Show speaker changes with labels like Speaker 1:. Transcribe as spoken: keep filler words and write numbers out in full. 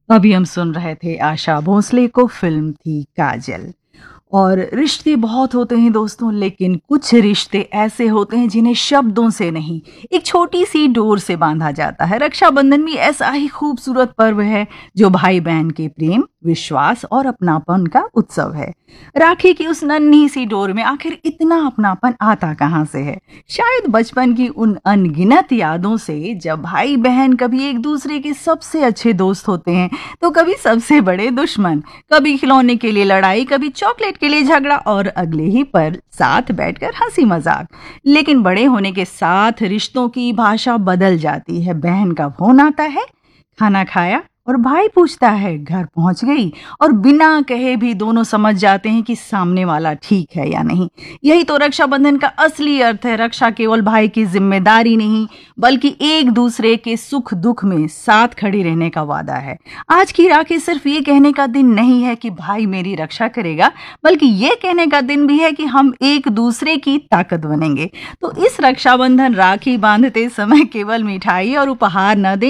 Speaker 1: अभी हम सुन रहे थे आशा भोसले को, फिल्म थी काजल। और रिश्ते बहुत होते हैं दोस्तों, लेकिन कुछ रिश्ते ऐसे होते हैं जिन्हें शब्दों से नहीं, एक छोटी सी डोर से बांधा जाता है। रक्षाबंधन भी ऐसा ही खूबसूरत पर्व है जो भाई बहन के प्रेम, विश्वास और अपनापन का उत्सव है। राखी की उस नन्ही सी डोर में आखिर इतना अपनापन आता कहाँ से है? शायद बचपन की उन अनगिनत यादों से, जब भाई बहन कभी एक दूसरे के सबसे अच्छे दोस्त होते हैं तो कभी सबसे बड़े दुश्मन, कभी खिलौने के लिए लड़ाई, कभी चॉकलेट के लिए झगड़ा और अगले ही पर साथ बैठकर हंसी मजाक। लेकिन बड़े होने के साथ रिश्तों की भाषा बदल जाती है। बहन का फोन आता है, खाना खाया, और भाई पूछता है घर पहुंच गई, और बिना कहे भी दोनों समझ जाते हैं कि सामने वाला ठीक है या नहीं। यही तो रक्षाबंधन का असली अर्थ है। रक्षा केवल भाई की जिम्मेदारी नहीं, बल्कि एक दूसरे के सुख दुख में साथ खड़े रहने का वादा है। आज की राखी सिर्फ ये कहने का दिन नहीं है कि भाई मेरी रक्षा करेगा, बल्कि ये कहने का दिन भी है कि हम एक दूसरे की ताकत बनेंगे। तो इस रक्षाबंधन राखी बांधते समय केवल मिठाई और उपहार न दें,